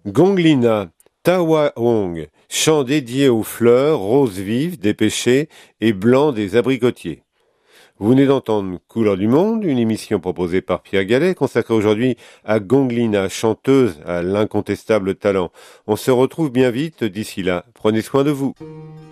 Gonglina, Tawahong, chant dédié aux fleurs, roses vives des pêchers et blancs des abricotiers. Vous venez d'entendre Couleurs du Monde, une émission proposée par Pierre Gallet, consacrée aujourd'hui à Gonglina, chanteuse à l'incontestable talent. On se retrouve bien vite, d'ici là, prenez soin de vous.